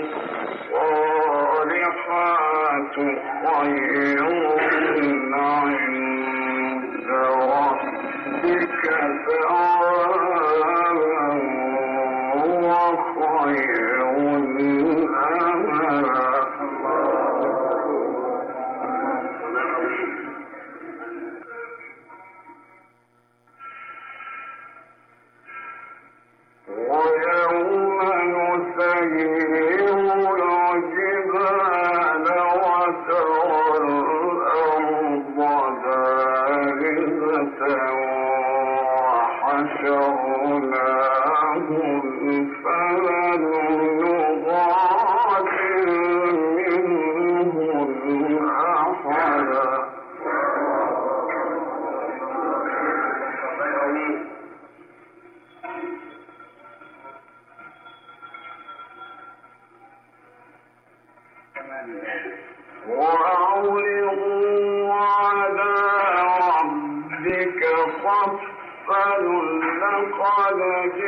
الصالحات خير عند ربك ثوابا وخير أملا. ويوم نسير الجبال وترى الأرض بارزة وحشرناهم فلم نغادر منهم أحدا. وأعرضوا على ربك صفا لقد